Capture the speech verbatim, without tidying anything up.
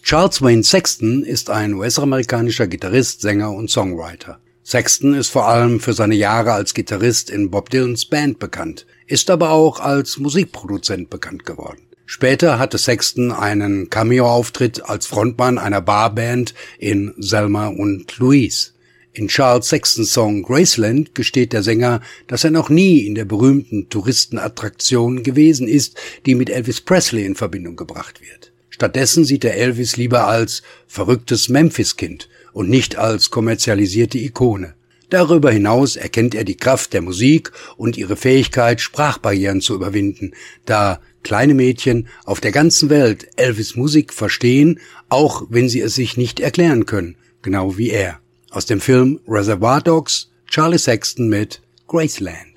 Charles Wayne Sexton ist ein U S-amerikanischer Gitarrist, Sänger und Songwriter. Sexton ist vor allem für seine Jahre als Gitarrist in Bob Dylans Band bekannt, ist aber auch als Musikproduzent bekannt geworden. Später hatte Sexton einen Cameo-Auftritt als Frontmann einer Barband in Selma und Louise. In Charles Sextons Song Graceland gesteht der Sänger, dass er noch nie in der berühmten Touristenattraktion gewesen ist, die mit Elvis Presley in Verbindung gebracht wird. Stattdessen sieht er Elvis lieber als verrücktes Memphis-Kind und nicht als kommerzialisierte Ikone. Darüber hinaus erkennt er die Kraft der Musik und ihre Fähigkeit, Sprachbarrieren zu überwinden, da kleine Mädchen auf der ganzen Welt Elvis Musik verstehen, auch wenn sie es sich nicht erklären können, genau wie er. Aus dem Film Reservoir Dogs, Charlie Sexton mit Graceland.